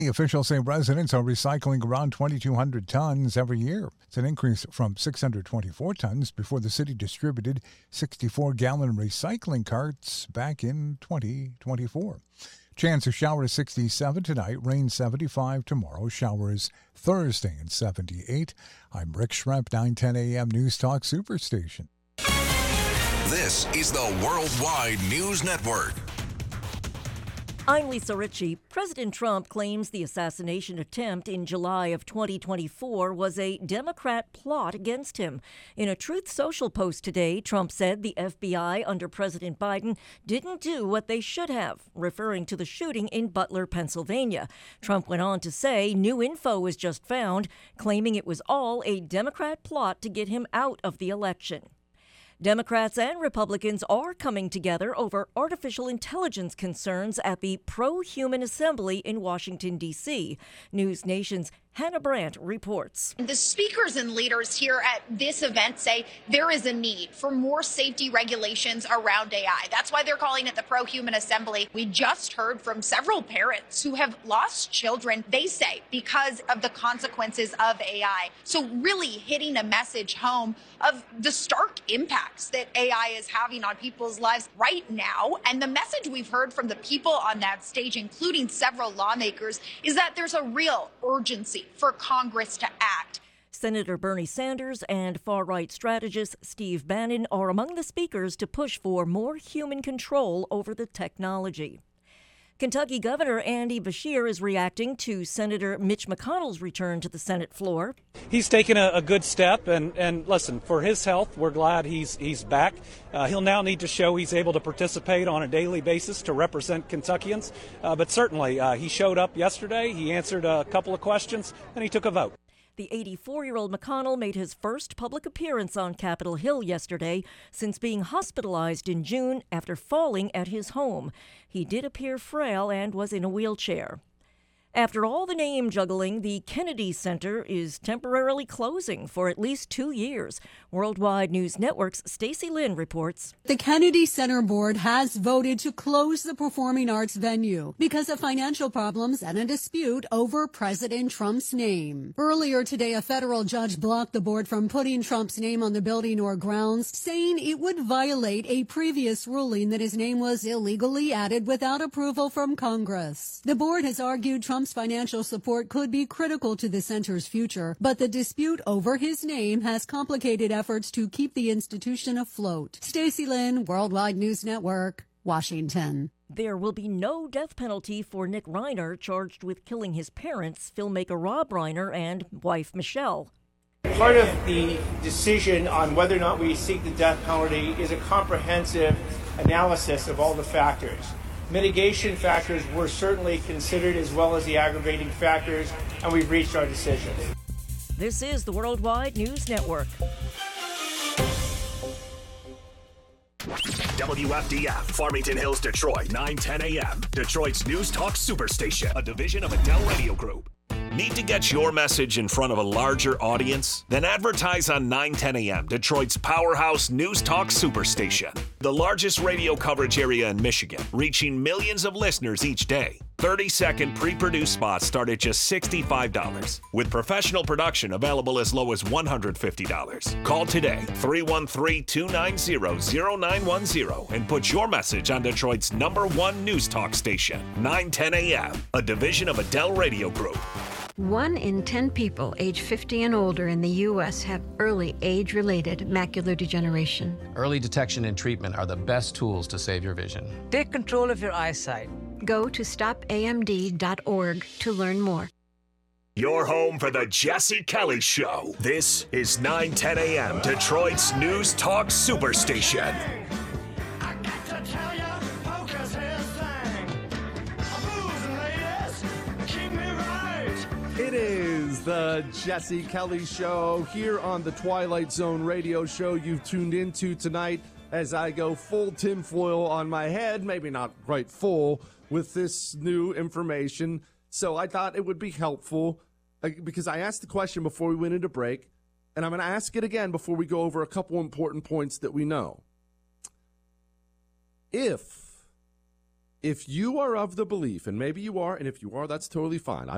Officials say residents are recycling around 2,200 tons every year. It's an increase from 624 tons before the city distributed 64-gallon recycling carts back in 2024. Chance of showers 67 tonight, rain 75 tomorrow, showers Thursday and 78. I'm Rick Schremp, 910 a.m. News Talk Superstation. This is the Worldwide News Network. I'm Lisa Ritchie. President Trump claims the assassination attempt in July of 2024 was a Democrat plot against him. In a Truth Social post today, Trump said the FBI under President Biden didn't do what they should have, referring to the shooting in Butler, Pennsylvania. Trump went on to say new info was just found, claiming it was all a Democrat plot to get him out of the election. Democrats and Republicans are coming together over artificial intelligence concerns at the Pro-Human Assembly in Washington, D.C. News Nation's Hannah Brandt reports. The speakers and leaders here at this event say there is a need for more safety regulations around AI. That's why they're calling it the Pro-Human Assembly. We just heard from several parents who have lost children, they say, because of the consequences of AI. So really hitting a message home of the stark impacts that AI is having on people's lives right now. And the message we've heard from the people on that stage, including several lawmakers, is that there's a real urgency for Congress to act. Senator Bernie Sanders and far-right strategist Steve Bannon are among the speakers to push for more human control over the technology. Kentucky Governor Andy Beshear is reacting to Senator Mitch McConnell's return to the Senate floor. He's taken a good step, and listen, for his health, we're glad he's back. He'll now need to show he's able to participate on a daily basis to represent Kentuckians. But certainly, he showed up yesterday, he answered a couple of questions, and he took a vote. The 84-year-old McConnell made his first public appearance on Capitol Hill yesterday since being hospitalized in June after falling at his home. He did appear frail and was in a wheelchair. After all the name juggling, the Kennedy Center is temporarily closing for at least 2 years. Worldwide News Network's Stacey Lynn reports. The Kennedy Center Board has voted to close the performing arts venue because of financial problems and a dispute over President Trump's name. Earlier today, a federal judge blocked the board from putting Trump's name on the building or grounds, saying it would violate a previous ruling that his name was illegally added without approval from Congress. The board has argued Trump's financial support could be critical to the center's future, but the dispute over his name has complicated efforts to keep the institution afloat. Stacey Lynn, Worldwide News Network, Washington. There will be no death penalty for Nick Reiner, charged with killing his parents, filmmaker Rob Reiner and wife Michelle. Part of the decision on whether or not we seek the death penalty is a comprehensive analysis of all the factors. Mitigation factors were certainly considered, as well as the aggravating factors, and we've reached our decision. This is the Worldwide News Network. WFDF, Farmington Hills, Detroit, 910 a.m. Detroit's News Talk Superstation, a division of Adele Radio Group. Need to get your message in front of a larger audience? Then advertise on 910 a.m., Detroit's powerhouse News Talk Superstation. The largest radio coverage area in Michigan, reaching millions of listeners each day. 30-second pre-produced spots start at just $65, with professional production available as low as $150. Call today, 313-290-0910, and put your message on Detroit's #1 News Talk station, 910 a.m., a division of Adele Radio Group. 1 in 10 people age 50 and older in the U.S. have early age-related macular degeneration. Early detection and treatment are the best tools to save your vision. Take control of your eyesight. Go to stopamd.org to learn more. Your home for the Jesse Kelly Show. This is 910 a.m. Detroit's News Talk Superstation. It is the Jesse Kelly Show here on the Twilight Zone radio show you've tuned into tonight as I go full tinfoil on my head, maybe not quite full, with this new information. So I thought it would be helpful because I asked the question before we went into break, and I'm going to ask it again before we go over a couple important points that we know. If you are of the belief, and maybe you are, and if you are, that's totally fine.